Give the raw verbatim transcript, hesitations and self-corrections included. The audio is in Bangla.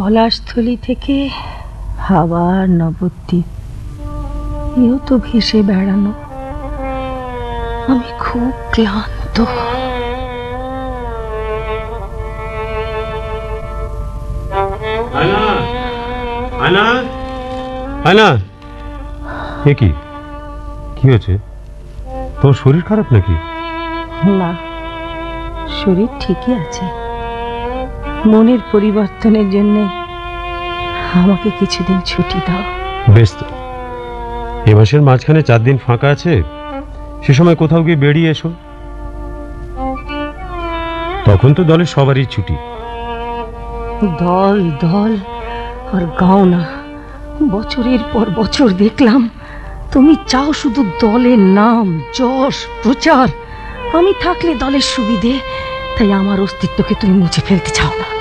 পলাশথলি থেকে আবার নবদ্বীপ, এও তো ভেসে বেড়ানো। আমি খুব ক্লান্ত। আয়না, আয়না, আয়না, এ কি কি হয়েছে? তোর শরীর খারাপ নাকি? না, শরীর ঠিকই আছে। মনের পরিবর্তনের জন্য আমাকে কিছুদিন ছুটি দাও। বেশ তো, এ মাসের মাঝখানে চার দিন ফাঁকা আছে, সে সময় কোথাও গিয়ে বেরিয়ে এসো। তখন তো দলের সবারই ছুটি। দল দল আর গাও না। বছরের পর বছর দেখলাম তুমি চাও শুধু দলের নাম, যশ, প্রচার। আমি থাকলে দলের সুবিধে, তাই আমার অস্তিত্বকে তুমি মুছে ফেলতে চাও না।